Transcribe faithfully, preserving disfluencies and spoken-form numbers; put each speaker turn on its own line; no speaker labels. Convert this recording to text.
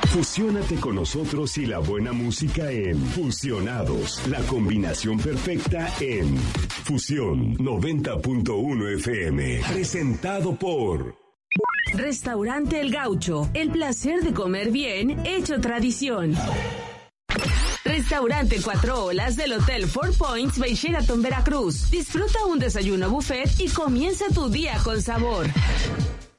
Fusiónate con nosotros y la buena música en Fusionados, la combinación perfecta en Fusión noventa punto uno F M, presentado por
Restaurante El Gaucho, el placer de comer bien hecho tradición. Restaurante Cuatro Olas del Hotel Four Points by Sheraton Veracruz. Disfruta un desayuno buffet y comienza tu día con sabor.